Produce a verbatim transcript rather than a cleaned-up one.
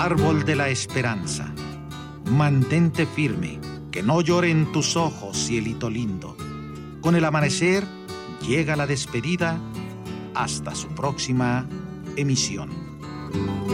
Árbol de la esperanza, mantente firme, que no lloren tus ojos, cielito lindo. Con el amanecer llega la despedida, hasta su próxima emisión.